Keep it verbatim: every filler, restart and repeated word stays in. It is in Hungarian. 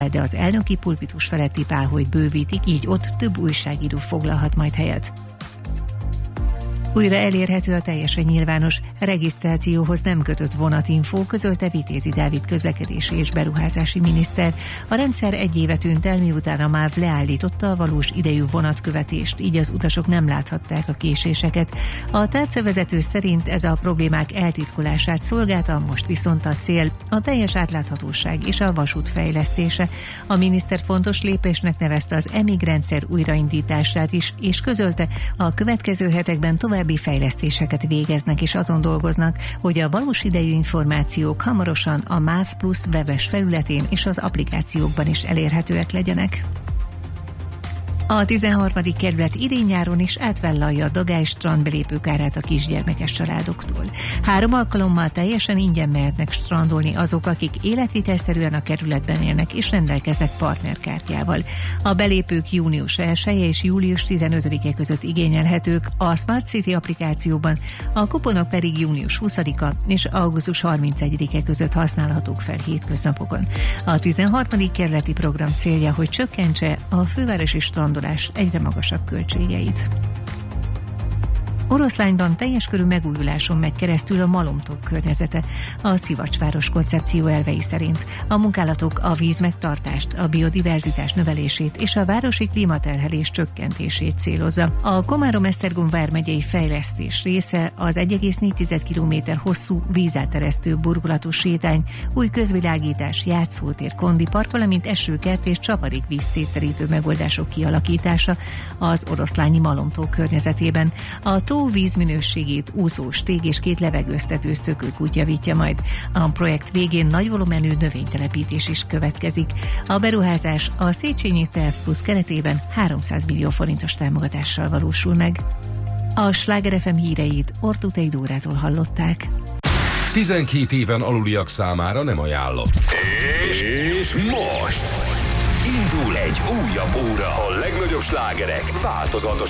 de az elnöki pulpitus feletti páholyt bővítik, így ott több újságíró foglalhat majd helyet. Újra elérhető a teljesen nyilvános, regisztrációhoz nem kötött vonatinfó, közölte Vitézi Dávid közlekedési és beruházási miniszter. A rendszer egy éve tűnt el, miután a MÁV leállította a valós idejű vonatkövetést, így az utasok nem láthatták a késéseket. A tárcavezető szerint ez a problémák eltitkolását szolgálta, most viszont a cél a teljes átláthatóság és a vasút fejlesztése. A miniszter fontos lépésnek nevezte az e mig rendszer újraindítását is, és közölte, a következő hetekben tovább fejlesztéseket végeznek és azon dolgoznak, hogy a valós idejű információk hamarosan a MÁV Plusz webes felületén és az applikációkban is elérhetőek legyenek. A tizenharmadik kerület idén-nyáron is átvállalja a Dagály strand belépőkárát a kisgyermekes családoktól. Három alkalommal teljesen ingyen mehetnek strandolni azok, akik életvitelszerűen a kerületben élnek és rendelkeznek partnerkártyával. A belépők június elseje és július tizenötödike között igényelhetők a Smart City applikációban, a kuponok pedig június huszadika és augusztus harmincegyedike között használhatók fel hétköznapokon. A tizenharmadik kerületi program célja, hogy csökkentse a fővárosi strandolás egyre magasabb költségeit. Oroszlányban teljes körű megújuláson megy keresztül a malomtok környezete, a Szivacsváros koncepció elvei szerint. A munkálatok a víz megtartást, a biodiverzitás növelését és a városi klímaterhelés csökkentését célozza. A Komárom-Esztergom vármegyei fejlesztés része az egy egész négy kilométer hosszú vízáteresztő burkolatú sétány, új közvilágítás, játszótér, kondipark, valamint esőkert és csapadék vízszétterítő megoldások kialakítása az oroszlányi malomtó környezetében. A tó vízminőségét úszó stég és két levegőztető szökőkút javítja majd. A projekt végén nagy volumenű növénytelepítés is következik. A beruházás a Széchenyi Terv Plusz keretében háromszáz millió forintos támogatással valósul meg. A Sláger ef em híreit Ortutei Dórától hallották. tizenkét éven aluliak számára nem ajánlott. És most indul egy újabb óra. A legnagyobb slágerek változatos